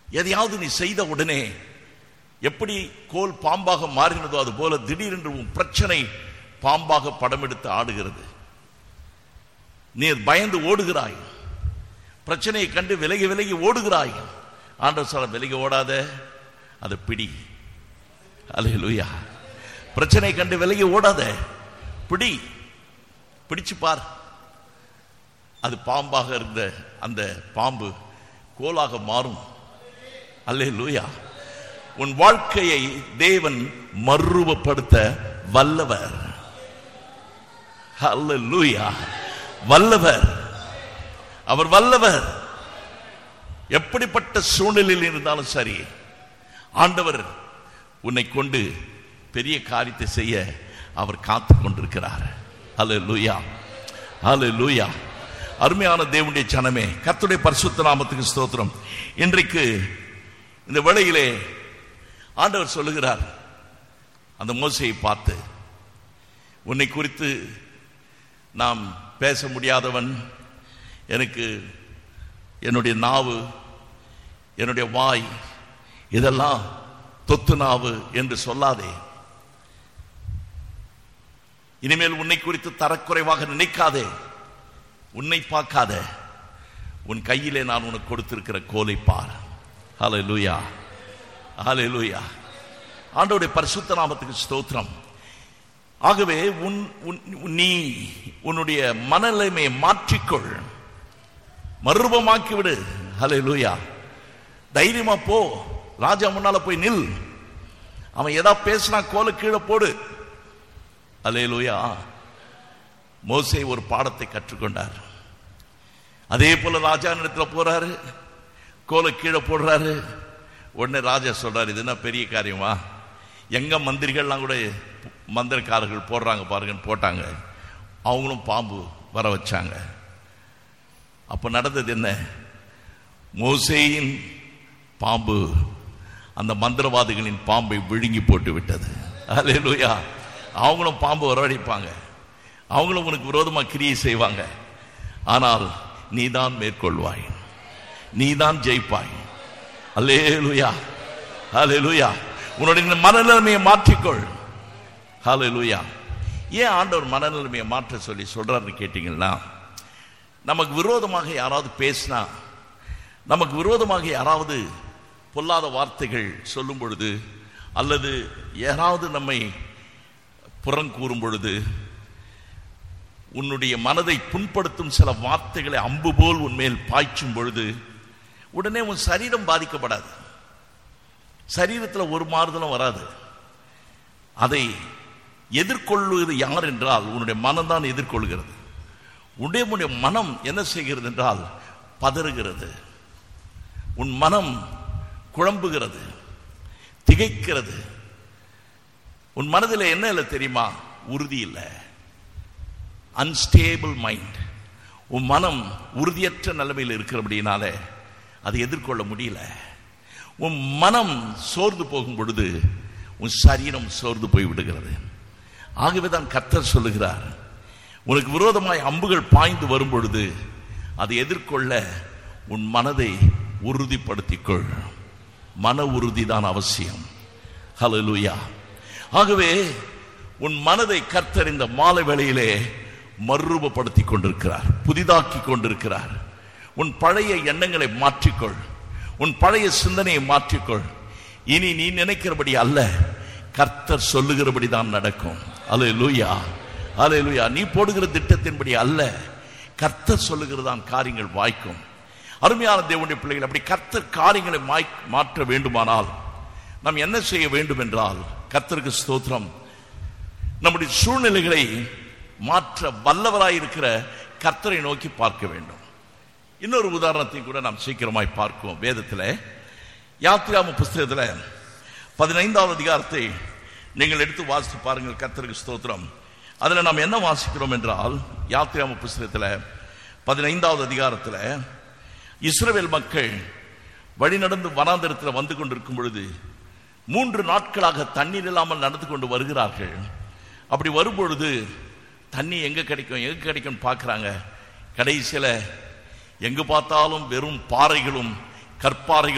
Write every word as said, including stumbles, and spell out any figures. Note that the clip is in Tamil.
எதையாவது நீ செய்த உடனே எப்படி கோல் பாம்பாக மாறினதோ அது போல திடீரென்று உன் பிரச்சனை பாம்பாக படம் எடுத்து ஆடுகிறது. நீ பயந்து ஓடுகிறாய், பிரச்சனையை கண்டு விலகி விலகி ஓடுகிறாய். ஆண்டவர் சொல்ல, விலகி ஓடாத, அதை பிடி. அல்லேலூயா. பிரச்சனையை கண்டு விலகி ஓடாத, பிடி, பிடிச்சு பார். அது பாம்பாக இருந்த அந்த பாம்பு கோலாக மாறும். அல்லேலூயா. உன் வாழ்க்கையை தேவன் மறுரூபப்படுத்த வல்லவர். அல்லேலூயா. வல்லவர், அவர் வல்லவர். எப்படிப்பட்ட சூழ்நிலையில் இருந்தாலும் சரி, ஆண்டவர் உன்னை கொண்டு பெரிய காரியத்தை செய்ய அவர் காத்து கொண்டிருக்கிறார். அல்லேலூயா, அல்லேலூயா. அருமையான தேவனுடைய ஜனமே, கர்த்தருடைய பரிசுத்த நாமத்துக்கு ஸ்தோத்திரம். இன்றைக்கு இந்த வேளையிலே ஆண்டவர் சொல்லுகிறார், அந்த மோசேயை பார்த்து, உன்னை குறித்து நாம் பேச முடியாதவன், எனக்கு என்னுடைய நாவு, என்னுடைய வாய் இதெல்லாம் தொத்து நாவு என்று சொல்லாதே. இனிமேல் உன்னை குறித்து தரக்குறைவாக நினைக்காதே. உன்னை பார்க்காத, உன் கையிலே நான் உனக்கு கொடுத்திருக்கிற கோலை பார். ஹல்லேலூயா, ஹல்லேலூயா. ஆண்டவருடைய பரிசுத்த நாமத்துக்கு ஸ்தோத்திரம். ஆகவே உன் நீ உன்னுடைய மனநிலைமையை மாற்றிக்கொள், மறுரூபமாக்கி விடு. ஹல்லேலூயா. தைரியமா போ, ராஜா முன்னால போய் நில். அவன் ஏதா பேசினா கோலை கீழே போடு. அல்லேலூயா. மோசே ஒரு பாடத்தை கற்றுக்கொண்டார். அதே போல ராஜா இடத்துல போறாரு, கோலை கீழே போடுறாரு. உடனே ராஜா சொல்றாரு, இது என்ன பெரிய காரியமா? எங்க மந்திரிகள்லாம் கூட மந்திரக்காரர்கள் போடுறாங்க பாருங்கன்னு போட்டாங்க. அவங்களும் பாம்பு வர வச்சாங்க. அப்ப நடந்தது என்ன? மோசேயின் பாம்பு அந்த மந்திரவாதிகளின் பாம்பை விழுங்கி போட்டு விட்டது. அல்லேலூயா. அவங்களும் பாம்பு வரவழைப்பாங்க, அவங்களும் உனக்கு விரோதமா கிரியை செய்வாங்க. ஆனால் நீதான் மேற்கொள்வாய், நீதான் ஜெயிப்பாய். அல்லேலூயா, அல்லேலூயா. உன்னுடைய மனநிலைமையை மாற்றிக்கொள். ஹல்லேலூயா. ஏன் ஆண்டவர் மனநிலைமையை மாற்ற சொல்லி சொல்றாருன்னு கேட்டீங்கன்னா, நமக்கு விரோதமாக யாராவது பேசினா, நமக்கு விரோதமாக யாராவது பொல்லாத வார்த்தைகள் சொல்லும் பொழுது, அல்லது யாராவது நம்மை புறங்கூறும் பொழுது, உன்னுடைய மனதை புண்படுத்தும் சில வார்த்தைகளை அம்பு போல் உன்மேல் பாய்ச்சும் பொழுது, உடனே உன் சரீரம் பாதிக்கப்படாது, சரீரத்தில் ஒரு மாறுதலும் வராது. அதை எதிர்கொள்வது யார் என்றால் உன்னுடைய மனம்தான் எதிர்கொள்கிறது. உன்னுடைய மனம் என்ன செய்கிறது என்றால் பதறுகிறது. உன் மனம் குழம்புகிறது, திகைக்கிறது. உன் மனதில் என்ன இல்லை தெரியுமா? உறுதி இல்லை, அன்ஸ்டேபிள் மைண்ட். உன் மனம் உறுதியற்ற நிலைமையில் இருக்கிறபடினால அதை எதிர்கொள்ள முடியல. உன் மனம் சோர்ந்து போகும் பொழுது உன் சரீரம் சோர்ந்து போய் விடுகிறது. ஆகவேதான் கர்த்தர் சொல்லுகிறார், உனக்கு விரோதமாய் அம்புகள் பாய்ந்து வரும் பொழுது அதை எதிர்கொள்ள உன் மனதை உறுதிப்படுத்திக்கொள். மன உறுதிதான் அவசியம். ஹல்லேலூயா. ஆகவே உன் மனதை கர்த்தர் இந்த மாலை வேளையிலே மறுரூபப்படுத்தி கொண்டிருக்கிறார், புதிதாக்கி கொண்டிருக்கிறார். உன் பழைய எண்ணங்களை மாற்றிக்கொள், உன் பழைய சிந்தனையை மாற்றிக்கொள். இனி நீ நினைக்கிறபடி அல்ல, கர்த்தர் சொல்லுகிறபடி தான் நடக்கும். அல்லேலூயா, அல்லேலூயா. நீ போடுகிற திட்டத்தின்படி அல்ல, கர்த்தர் சொல்லுகிறதான் காரியங்கள் வாய்க்கும். அருமையான தேவனுடைய பிள்ளைகள், அப்படி கர்த்தர் காரியங்களை மாற்ற வேண்டுமானால் நாம் என்ன செய்ய வேண்டும் என்றால், கர்த்தருக்கு ஸ்தோத்திரம், நம்முடைய சூழ்நிலைகளை மாற்ற வல்லவராயிருக்கிற கர்த்தரை நோக்கி பார்க்க வேண்டும். இன்னொரு உதாரணத்தை கூட நாம் சீக்கிரமாய் பார்க்குவோம். வேதத்தில் யாத்திராம புஸ்தகத்தில் பதினைந்தாவது அதிகாரத்தை நீங்கள் எடுத்து வாசித்து பாருங்கள். கர்த்தருக்கு ஸ்தோத்திரம். அதில் நாம் என்ன வாசிக்கிறோம் என்றால், யாத்திராம புஸ்தகத்தில் பதினைந்தாவது அதிகாரத்தில் இஸ்ரவேல் மக்கள் வழி நடந்து வனாந்தரத்தில் வந்து கொண்டிருக்கும் பொழுது மூன்று நாட்களாக தண்ணீர் இல்லாமல் நடந்து கொண்டு வருகிறார்கள். அப்படி வரும்பொழுது தண்ணி எங்க கிடைக்கும் எங்க கிடைக்கும் பார்க்குறாங்க. கடைசியில் எங்கு பார்த்தாலும் வெறும் பாறைகளும் கற்பாறைகளும்